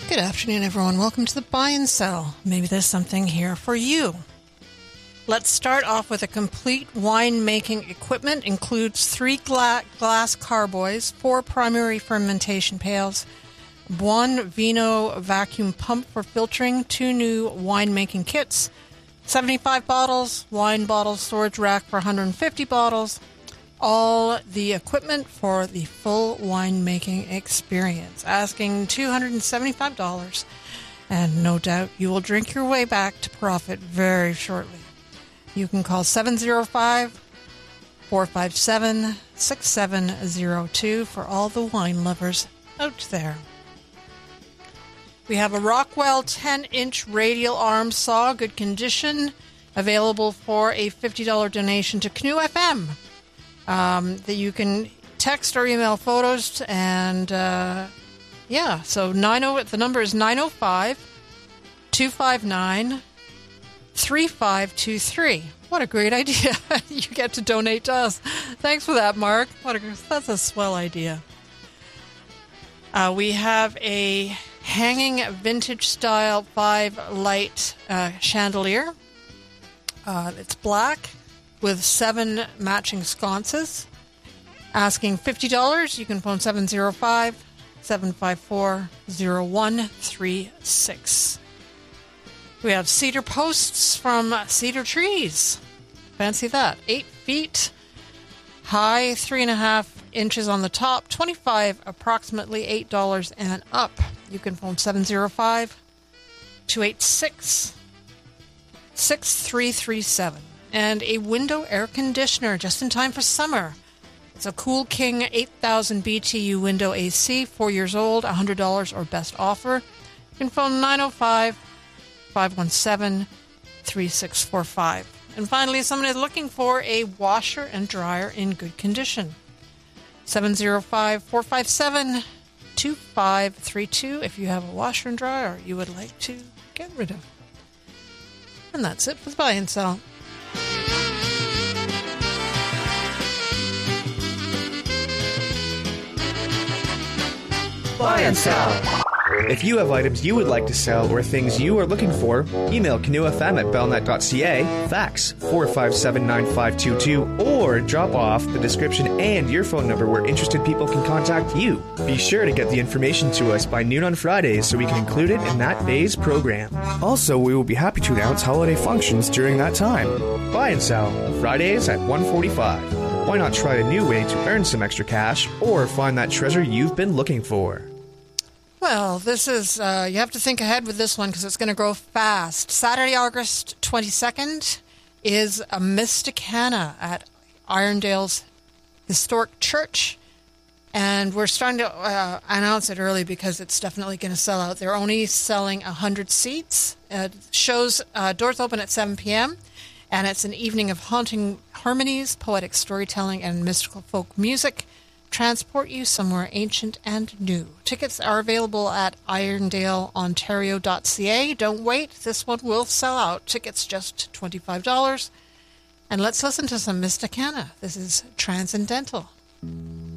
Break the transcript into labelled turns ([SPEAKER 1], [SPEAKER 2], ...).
[SPEAKER 1] Good afternoon, everyone. Welcome to the Buy and Sell. Maybe there's something here for you. Let's start off with a complete winemaking equipment. Includes 3 glass carboys, 4 primary fermentation pails, 1 vino vacuum pump for filtering, 2 new winemaking kits, 75 bottles, wine bottle storage rack for 150 bottles, all the equipment for the full winemaking experience, asking $275, and no doubt you will drink your way back to profit very shortly. You can call 705-457-6702 for all the wine lovers out there. We have a Rockwell 10-inch radial arm saw, good condition, available for a $50 donation to Canoe FM. That you can text or email photos, and so the number is 905-259-3523. What a great idea. You get to donate to us. Thanks for that, Mark. That's a swell idea. We have a hanging vintage style 5-light chandelier. It's black with 7 matching sconces. Asking $50. You can phone 705-754-0136. We have cedar posts from Cedar Trees. Fancy that. 8 feet high, 3.5 inches on the top, 25, approximately $8 and up. You can phone 705-286-6337. And a window air conditioner just in time for summer. It's a Cool King 8,000 BTU window AC, 4 years old, $100 or best offer. You can phone 905-517-3645. And finally, someone is looking for a washer and dryer in good condition. 705-457-2532 if you have a washer and dryer you would like to get rid of. And that's it for the Buy and Sell.
[SPEAKER 2] Buy and Sell. If you have items you would like to sell or things you are looking for, email canoefm@bellnet.ca, fax 457-9522, or drop off the description and your phone number where interested people can contact you. Be sure to get the information to us by noon on Fridays so we can include it in that day's program. Also, we will be happy to announce holiday functions during that time. Buy and Sell, Fridays at 1:45. Why not try a new way to earn some extra cash or find that treasure you've been looking for?
[SPEAKER 1] Well, this is, you have to think ahead with this one because it's going to grow fast. Saturday, August 22nd is a Mysticana at Irondale's Historic Church. And we're starting to announce it early because it's definitely going to sell out. They're only selling 100 seats. Doors open at 7 p.m., and it's an evening of haunting harmonies, poetic storytelling, and mystical folk music. Transport you somewhere ancient and new. Tickets are available at irondaleontario.ca. Don't wait. This one will sell out. Tickets just $25. And let's listen to some Mysticana. This is Transcendental.